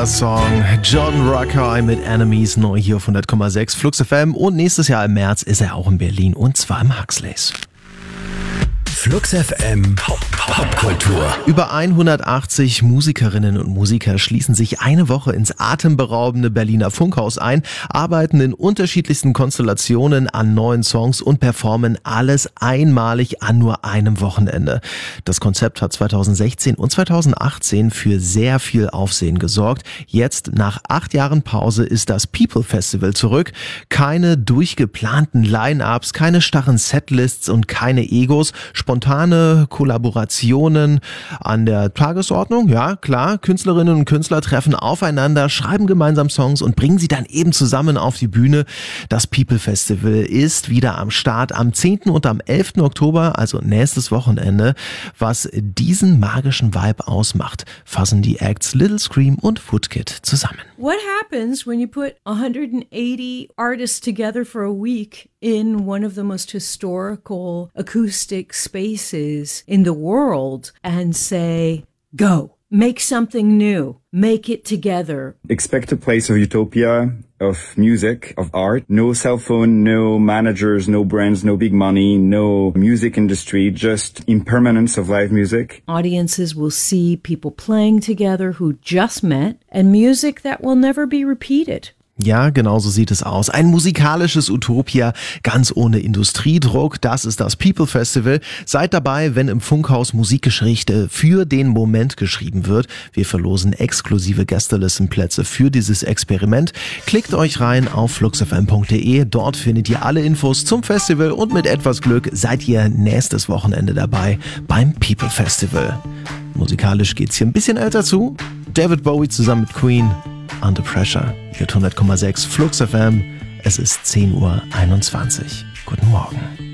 Geiler Song. John Ruckai mit Enemies, neu hier auf 100,6 Flux FM. Und nächstes Jahr im März ist er auch in Berlin und zwar im Huxleys. Flux FM Popkultur. Über 180 Musikerinnen und Musiker schließen sich eine Woche ins atemberaubende Berliner Funkhaus ein, arbeiten in unterschiedlichsten Konstellationen an neuen Songs und performen alles einmalig an nur einem Wochenende. Das Konzept hat 2016 und 2018 für sehr viel Aufsehen gesorgt. Jetzt, nach 8 Jahren Pause, ist das People Festival zurück. Keine durchgeplanten Line-Ups, keine starren Setlists und keine Egos. Spontane Kollaborationen an der Tagesordnung, ja klar, Künstlerinnen und Künstler treffen aufeinander, schreiben gemeinsam Songs und bringen sie dann eben zusammen auf die Bühne. Das People Festival ist wieder am Start am 10. und am 11. Oktober, also nächstes Wochenende. Was diesen magischen Vibe ausmacht, fassen die Acts Little Scream und Foodkid zusammen. What happens when you put 180 artists together for a week in one of the most historical acoustic spaces in the world and say, go, make something new, make it together? Expect a place of utopia, of music, of art. No cell phone, no managers, no brands, no big money, no music industry, just impermanence of live music. Audiences will see people playing together who just met and music that will never be repeated. Ja, genau so sieht es aus. Ein musikalisches Utopia, ganz ohne Industriedruck. Das ist das People Festival. Seid dabei, wenn im Funkhaus Musikgeschichte für den Moment geschrieben wird. Wir verlosen exklusive Gästelistenplätze für dieses Experiment. Klickt euch rein auf fluxfm.de. Dort findet ihr alle Infos zum Festival und mit etwas Glück seid ihr nächstes Wochenende dabei beim People Festival. Musikalisch geht's hier ein bisschen älter zu. David Bowie zusammen mit Queen. Under Pressure, hier 100,6 Flux FM. Es ist 10:21 Uhr. Guten Morgen.